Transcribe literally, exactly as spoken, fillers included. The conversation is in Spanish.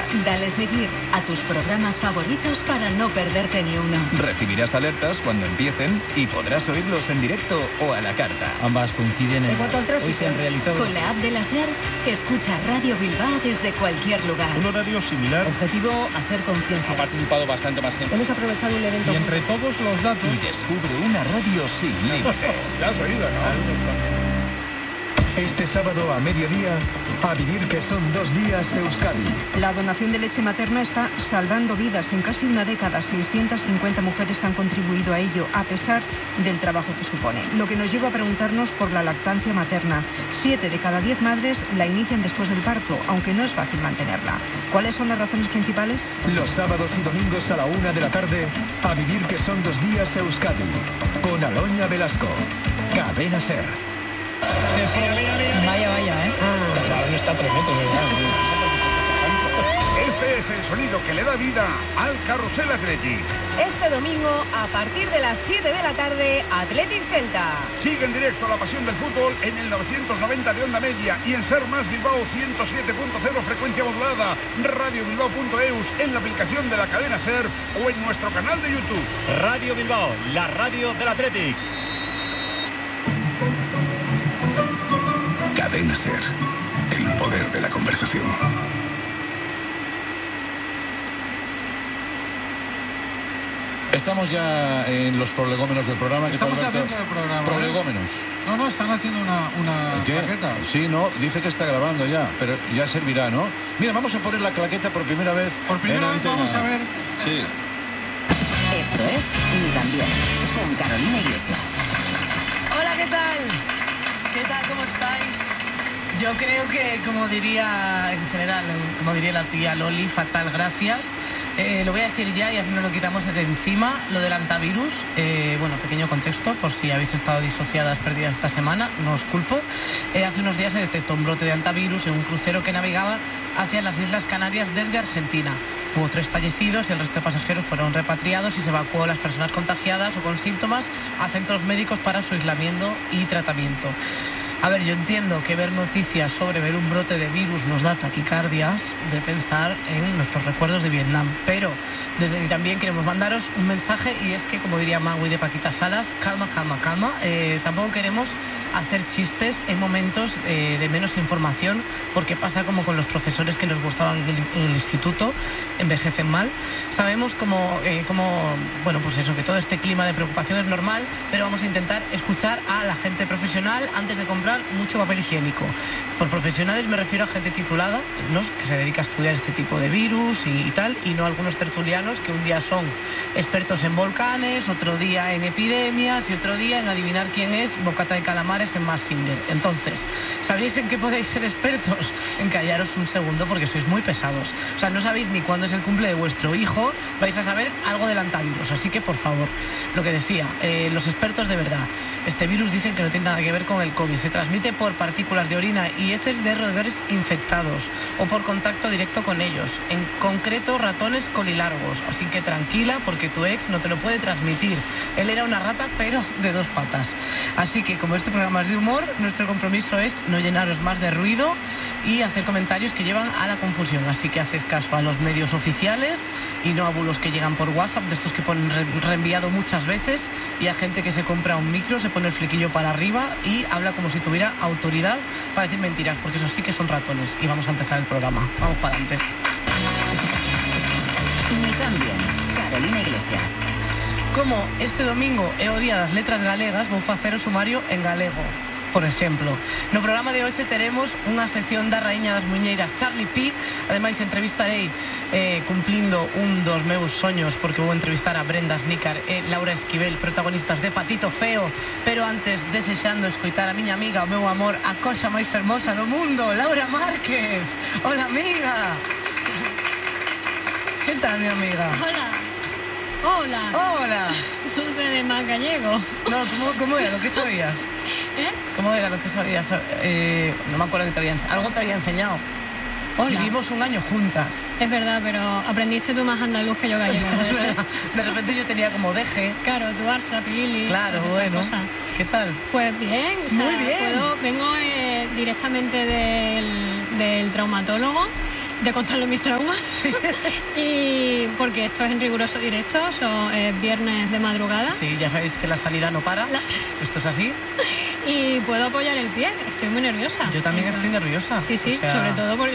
Dale seguir a tus programas favoritos para no perderte ni uno. Recibirás alertas cuando empiecen y podrás oírlos en directo o a la carta. Ambas coinciden en... En cuanto al tráfico, hoy se han realizado... Con la app de la SER, escucha Radio Bilbao desde cualquier lugar. Un horario similar. Objetivo, hacer conciencia. Ha participado bastante más gente. hemos aprovechado un evento. Y entre todos los datos... Y descubre una radio sin límites. ¿La has oído, no? Este sábado a mediodía, a vivir que son dos días Euskadi. La donación de leche materna está salvando vidas. En casi una década, seiscientas cincuenta mujeres han contribuido a ello, a pesar del trabajo que supone. Lo que nos lleva a preguntarnos por la lactancia materna. Siete de cada diez madres la inician después del parto, aunque no es fácil mantenerla. ¿Cuáles son las razones principales? Los sábados y domingos a la una de la tarde, a vivir que son dos días Euskadi. Con Aloña Velasco. Cadena SER. Vaya, vaya, ¿eh? Claro, no está a tres metros, ¿verdad? Este es el sonido que le da vida al Carrusel Athletic. Este domingo, a partir de las siete de la tarde, Athletic Celta. Sigue en directo la pasión del fútbol en el novecientos noventa de onda media y en Ser Más Bilbao ciento siete punto cero frecuencia modulada, radio bilbao punto eus, en la aplicación de la cadena Ser o en nuestro canal de YouTube. Radio Bilbao, la radio del Athletic. Cadena SER. El poder de la conversación. Estamos ya en los prolegómenos del programa. Estamos ya dentro del programa. Prolegómenos. No, no, están haciendo una, una ¿Qué? claqueta. Sí, no, dice que está grabando ya, pero ya servirá, ¿no? Mira, vamos a poner la claqueta por primera vez. Por primera en vez antena. vamos a ver. Sí. Esto es Ni tan bien, con Carolina Iglesias. Hola, ¿qué tal? ¿Qué tal? ¿Cómo estáis? Yo creo que, como diría en general, como diría la tía Loli, fatal, gracias. Eh, lo voy a decir ya y así nos lo quitamos de encima. Lo del antivirus, eh, bueno, pequeño contexto, por si habéis estado disociadas, perdidas esta semana, no os culpo. Eh, hace unos días se detectó un brote de antivirus en un crucero que navegaba hacia las Islas Canarias desde Argentina. Hubo tres fallecidos y el resto de pasajeros fueron repatriados y se evacuó a las personas contagiadas o con síntomas a centros médicos para su aislamiento y tratamiento. A ver, yo entiendo que ver noticias sobre ver un brote de virus nos da taquicardias de pensar en nuestros recuerdos de Vietnam, pero desde Ni también queremos mandaros un mensaje y es que, como diría Magui de Paquita Salas, calma, calma, calma. Eh, tampoco queremos hacer chistes en momentos eh, de menos información, porque pasa como con los profesores que nos gustaban en el, en el instituto, envejecen mal. Sabemos como, eh, como, bueno, pues eso, que todo este clima de preocupación es normal, pero vamos a intentar escuchar a la gente profesional antes de comprar mucho papel higiénico. Por profesionales me refiero a gente titulada, ¿no?, que se dedica a estudiar este tipo de virus y, y tal, y no a algunos tertulianos que un día son expertos en volcanes, otro día en epidemias y otro día en adivinar quién es bocata de calamares en Mass Singer. Entonces, ¿sabéis en qué podéis ser expertos? En callaros un segundo porque sois muy pesados. O sea, no sabéis ni cuándo es el cumple de vuestro hijo, vais a saber algo del antivirus, así que por favor, lo que decía, eh, los expertos de verdad, este virus dicen que no tiene nada que ver con el COVID, se transmite por partículas de orina y heces de roedores infectados o por contacto directo con ellos, en concreto ratones colilargos, así que tranquila porque tu ex no te lo puede transmitir. Él era una rata pero de dos patas. Así que como este programa es de humor, nuestro compromiso es no llenaros más de ruido y hacer comentarios que llevan a la confusión, así que haced caso a los medios oficiales y no a bulos que llegan por WhatsApp, de estos que ponen re reenviado muchas veces, y a gente que se compra un micro, se pone el flequillo para arriba y habla como si tuviera autoridad para decir mentiras, porque eso sí que son ratones. Y vamos a empezar el programa. Vamos para adelante. Ni tan bien, Carolina Iglesias. Como este domingo é o día das letras galegas, vou facer o sumario en galego. Por exemplo, no programa de hoxe teremos unha sección da Raíña das Muñeiras, Charlie P. Ademais, entrevistarei eh, cumplindo un dos meus soños, porque vou entrevistar a Brenda Snícar e Laura Esquivel, protagonistas de Patito Feo. Pero antes, desexando escoitar a miña amiga, o meu amor, a cosa máis fermosa do mundo, Laura Márquez. Hola, amiga. Que tal, mi amiga? Hola. Hola. Hola. No sé de más gallego. No, ¿cómo, cómo era lo que sabías? ¿Eh? ¿Cómo era lo que sabías? Eh, no me acuerdo que te habían... Algo te había enseñado. Hola. Vivimos un año juntas. Es verdad, pero aprendiste tú más andaluz que yo gallego. De repente yo tenía como deje. Claro, tu Barça, Pilili. Claro, bueno. Cosas. ¿Qué tal? Pues bien. O sea, muy bien. Puedo, vengo eh, directamente del, del traumatólogo de contarle mis traumas. Y porque esto es en riguroso directo, son eh, viernes de madrugada. Sí, ya sabéis que la salida no para. Las... Esto es así. Y puedo apoyar el pie, estoy muy nerviosa. Yo también estoy nerviosa. Sí, sí, o sea... sobre todo porque